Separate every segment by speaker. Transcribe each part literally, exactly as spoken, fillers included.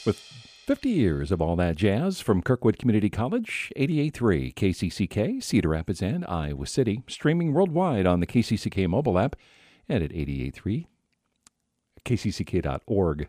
Speaker 1: With fifty years of all that jazz from Kirkwood Community College, eighty-eight point three K C C K, Cedar Rapids and Iowa City, streaming worldwide on the K C C K mobile app and at eighty-eight point three K C C K dot org.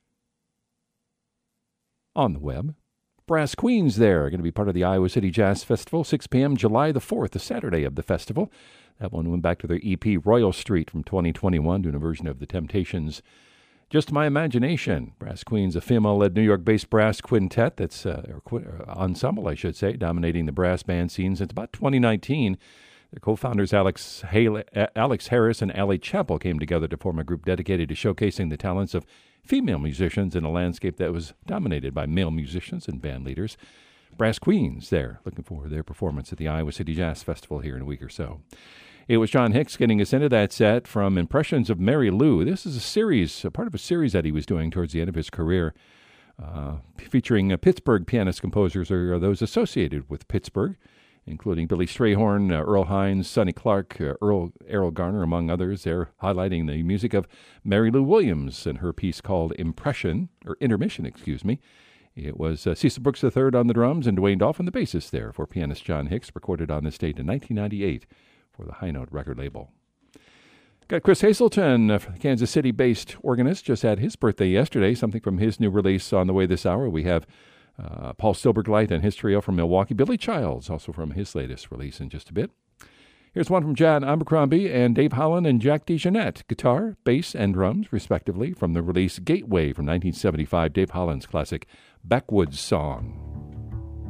Speaker 1: On the web, Brass Queens there are going to be part of the Iowa City Jazz Festival, six p.m. July the fourth, the Saturday of the festival. That one went back to their E P Royal Street from twenty twenty-one, doing a version of The Temptations' Just My Imagination. Brass Queens, a female-led New York-based brass quintet, that's uh, or qu- or ensemble, I should say, dominating the brass band scene since about twenty nineteen. Their co-founders Alex, Haley, Alex Harris and Allie Chappell came together to form a group dedicated to showcasing the talents of female musicians in a landscape that was dominated by male musicians and band leaders. Brass Queens there, looking forward to their performance at the Iowa City Jazz Festival here in a week or so. It was John Hicks getting us into that set from Impressions of Mary Lou. This is a series, a part of a series that he was doing towards the end of his career, uh, featuring uh, Pittsburgh pianist composers or, or those associated with Pittsburgh, including Billy Strayhorn, uh, Earl Hines, Sonny Clark, uh, Earl Errol Garner, among others. They're highlighting the music of Mary Lou Williams and her piece called Impression, or Intermission, excuse me. It was uh, Cecil Brooks the third on the drums and Dwayne Dolphin the bassist there for pianist John Hicks, recorded on this date in nineteen ninety-eight for the High Note record label. Got Chris Hazelton, uh, Kansas City-based organist, just had his birthday yesterday, something from his new release on the way this hour. We have uh, Paul Stilberg-Light and his trio from Milwaukee. Billy Childs, also from his latest release in just a bit. Here's one from Jan Abercrombie and Dave Holland and Jack DeJohnette, guitar, bass, and drums, respectively, from the release Gateway from nineteen seventy-five, Dave Holland's classic Backwoods Song.